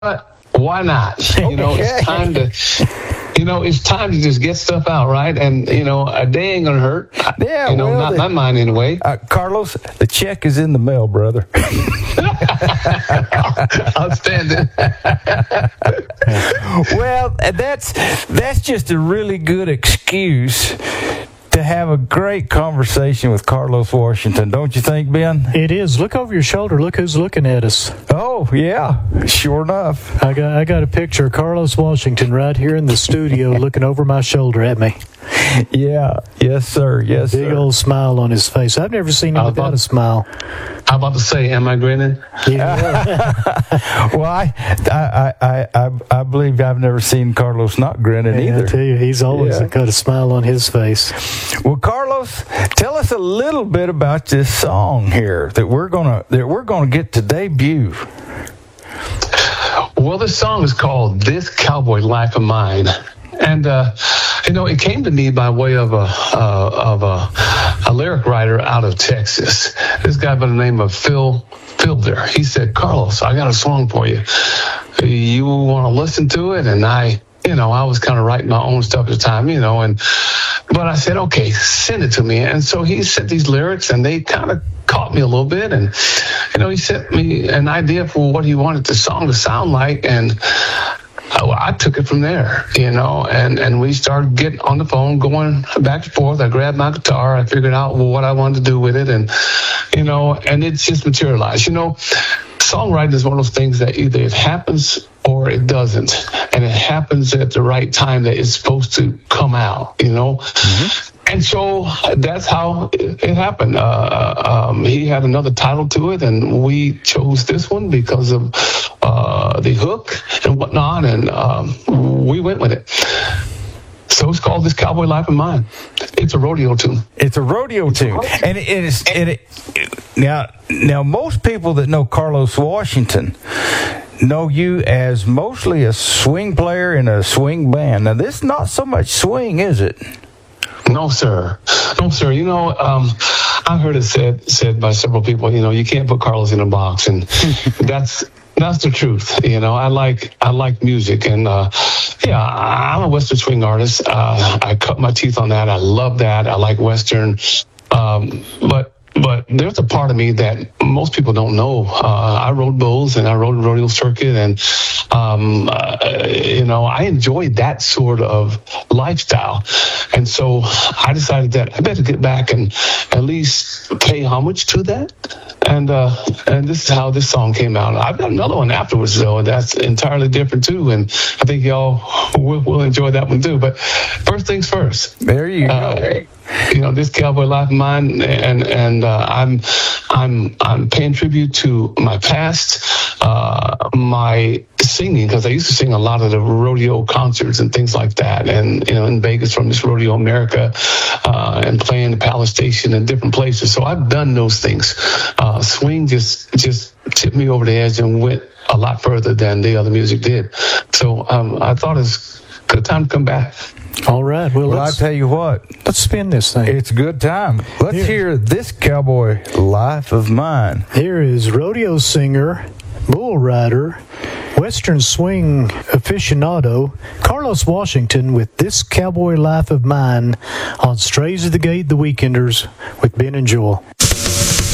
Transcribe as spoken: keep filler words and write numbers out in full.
what? Why not? You know, it's time to, you know, it's time to just get stuff out, right? And, you know, a day ain't going to hurt. Yeah, you know, well, not the, my mind anyway. Uh, Carlos, the check is in the mail, brother. Outstanding. Well, that's that's just a really good excuse to have a great conversation with Carlos Washington, don't you think, Ben? It is. Look over your shoulder. Look who's looking at us. Oh, yeah. Sure enough. I got I got a picture of Carlos Washington right here in the studio looking over my shoulder at me. Yeah. Yes, sir. Yes, Big sir. old smile on his face. I've never seen him without a smile. How about to say, am I grinning? Yeah. Well, I, I, I, I, I believe I've never seen Carlos not grinning Yeah, either. I tell you, he's always Yeah. got a smile on his face. Well, Carlos, tell us a little bit about this song here that we're gonna that we're gonna get to debut. Well, this song is called "This Cowboy Life of Mine," and uh, you know, it came to me by way of a uh, of a, a lyric writer out of Texas. This guy by the name of Phil Fielder. He said, "Carlos, I got a song for you. You want to listen to it?" And I, you know, I was kind of writing my own stuff at the time, you know, and but I said, "Okay, send it to me." And so he sent these lyrics, and they kind of caught me a little bit, and you know, he sent me an idea for what he wanted the song to sound like, and I, I took it from there, you know, and, and we started getting on the phone, going back and forth. I grabbed my guitar, I figured out what I wanted to do with it, and you know, and it's just materialized. You know, songwriting is one of those things that either it happens or it doesn't, and it happens at the right time that it's supposed to come out, you know. Mm-hmm. And so that's how it, it happened. Uh, um, he had another title to it, and we chose this one because of uh, the hook and whatnot, and um, we went with it. So it's called "This Cowboy Life of Mine." It's a rodeo tune. It's a rodeo tune, and it is. And it, now, now, most people that know Carlos Washington know you as mostly a swing player in a swing band. Now, this is not so much swing, is it? No, sir. No, sir. You know, um, I heard it said said by several people. You know, you can't put Carlos in a box, and that's. That's the truth. You know, I like I like music, and uh, yeah, I'm a Western swing artist. Uh, I cut my teeth on that. I love that. I like Western, um, but but there's a part of me that most people don't know. Uh, I rode bulls and I rode the rodeo circuit, and um, uh, you know, I enjoyed that sort of lifestyle. And so I decided that I better get back and at least pay homage to that. And uh, and this is how this song came out. I've got another one afterwards, though, and that's entirely different, too. And I think y'all will, will enjoy that one, too. But first things first. There you go. Uh, you know, this Cowboy Life of Mine, and and uh, I'm I'm I'm paying tribute to my past, uh, my singing, because I used to sing a lot of the rodeo concerts and things like that, and you know, in Vegas from this Rodeo America, uh, and playing the Palace Station and different places. So I've done those things. Uh, swing just just tipped me over the edge and went a lot further than the other music did. So um, I thought it's a good time to come back. All right. Well, Well, I let's, tell you what, let's spin this thing. it's a good time. Let's Here. hear "This Cowboy Life of Mine." Here is rodeo singer, bull rider, Western swing aficionado, Carlos Washington with "This Cowboy Life of Mine" on Strays of the Gate, The Weekenders with Ben and Joel.